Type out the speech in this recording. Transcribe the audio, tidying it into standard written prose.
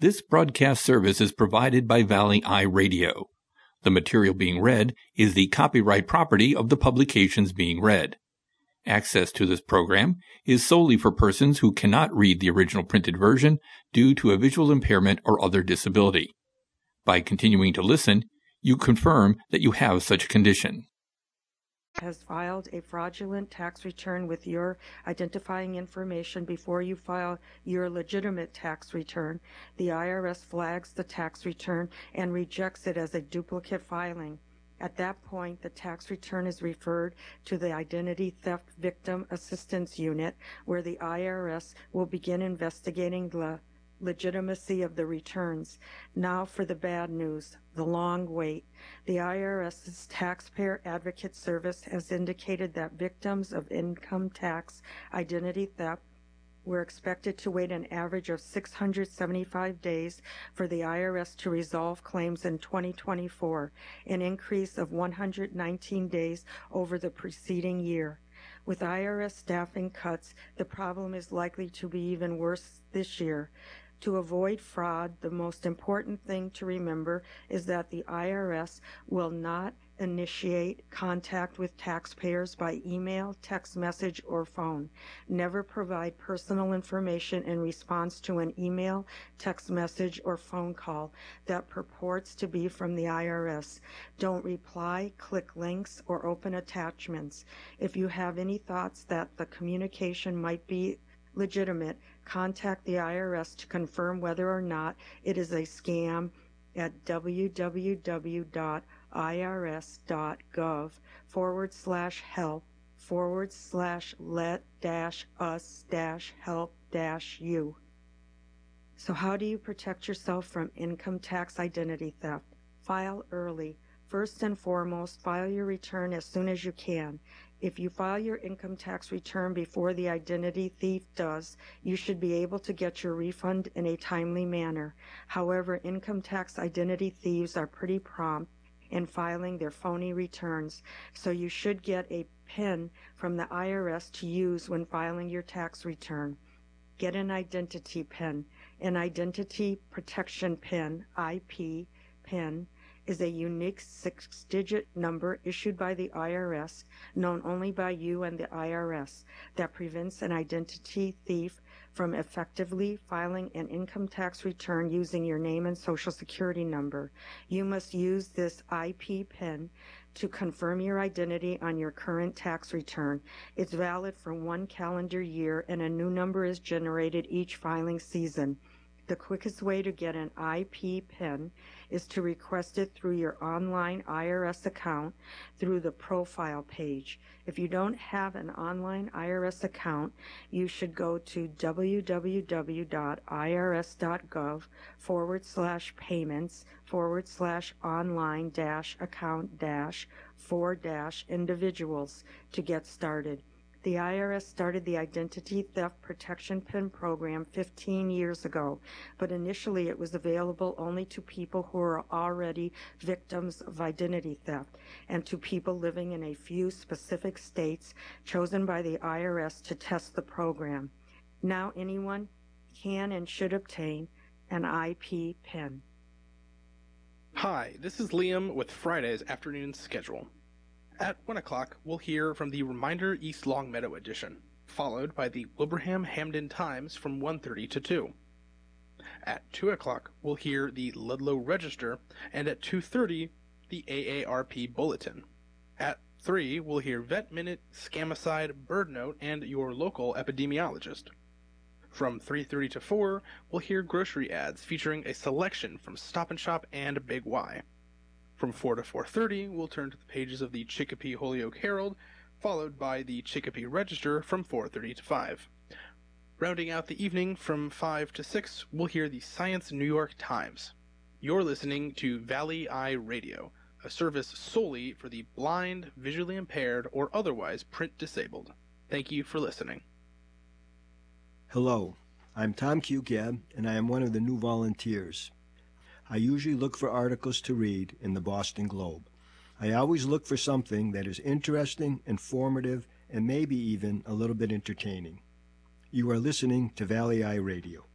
This broadcast service is provided by Valley Eye Radio. The material being read is the copyright property of the publications being read. Access to this program is solely for persons who cannot read the original printed version due to a visual impairment or other disability. By continuing to listen, you confirm that you have such a condition. Has filed a fraudulent tax return with your identifying information before you file your legitimate tax return, the IRS flags the tax return and rejects it as a duplicate filing. At that point, the tax return is referred to the Identity Theft Victim Assistance Unit, where the IRS will begin investigating the legitimacy of the returns. Now for the bad news, the long wait. The IRS's Taxpayer Advocate Service has indicated that victims of income tax identity theft were expected to wait an average of 675 days for the IRS to resolve claims in 2024, an increase of 119 days over the preceding year. With IRS staffing cuts, the problem is likely to be even worse this year. To avoid fraud, the most important thing to remember is that the IRS will not initiate contact with taxpayers by email, text message, or phone. Never provide personal information in response to an email, text message, or phone call that purports to be from the IRS. Don't reply, click links, or open attachments. If you have any thoughts that the communication might be legitimate, contact the IRS to confirm whether or not it is a scam at www.irs.gov/help/let-us-help-u. So how do you protect yourself from income tax identity theft? File early. First and foremost, file your return as soon as you can. If you file your income tax return before the identity thief does, you should be able to get your refund in a timely manner. However, income tax identity thieves are pretty prompt in filing their phony returns, so you should get a PIN from the IRS to use when filing your tax return. Get an identity PIN. An Identity Protection PIN, IP, PIN, is a unique 6-digit number issued by the IRS, known only by you and the IRS, that prevents an identity thief from effectively filing an income tax return using your name and social security number. You must use this IP PIN to confirm your identity on your current tax return. It's valid for 1 calendar year, and a new number is generated each filing season. The quickest way to get an IP PIN is to request it through your online IRS account through the profile page. If you don't have an online IRS account, you should go to www.irs.gov/payments/online-account-for-individuals to get started. The IRS started the Identity Theft Protection PIN program 15 years ago, but initially it was available only to people who are already victims of identity theft and to people living in a few specific states chosen by the IRS to test the program. Now anyone can and should obtain an IP PIN. Hi, this is Liam with Friday's afternoon schedule. At 1 o'clock, we'll hear from the Reminder East Longmeadow edition, followed by the Wilbraham Hamden Times from 1:30 to 2. At 2 o'clock, we'll hear the Ludlow Register, and at 2:30, the AARP Bulletin. At 3, we'll hear Vet Minute, Scamicide, Bird Note, and your local epidemiologist. From 3:30 to 4, we'll hear grocery ads featuring a selection from Stop & Shop and Big Y. From 4 to 4:30, we'll turn to the pages of the Chicopee Holyoke Herald, followed by the Chicopee Register from 4:30 to 5. Rounding out the evening from 5 to 6, we'll hear the Science New York Times. You're listening to Valley Eye Radio, a service solely for the blind, visually impaired, or otherwise print disabled. Thank you for listening. Hello, I'm Tom Cucab, and I am one of the new volunteers. I usually look for articles to read in the Boston Globe. I always look for something that is interesting, informative, and maybe even a little bit entertaining. You are listening to Valley Eye Radio.